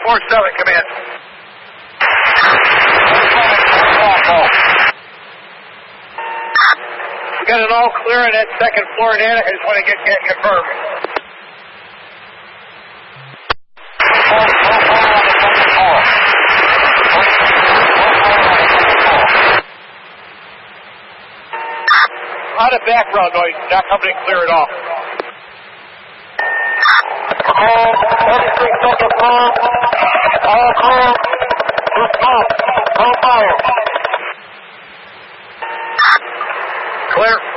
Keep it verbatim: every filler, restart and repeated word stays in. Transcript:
four seven, come in. We got it all clear on that second floor, Dan. I just want to get that confirmed. A lot of background noise, not coming in clear at all. All thirty-three second floor. All clear. Just off. No fire. Clear.